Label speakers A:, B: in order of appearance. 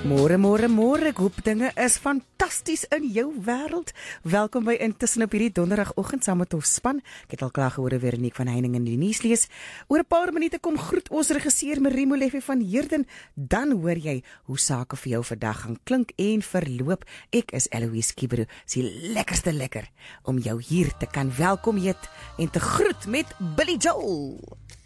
A: Môre, ek hoop dinge is fantasties in jou wêreld. Welkom by Intussen op hierdie donderdagoggend saam met ons span. Ek het al klaar gehoor oor Veronique van Heining in die nuus lees. Oor 'n paar minute kom groet ons regisseur Marie Molefe van Heerden. Dan hoor jy hoe sake vir jou vandag gaan klink en verloop. Ek is Eloise Kibero. Dis lekkerste lekker om jou hier te kan welkom heet en te groet met Billy Joel.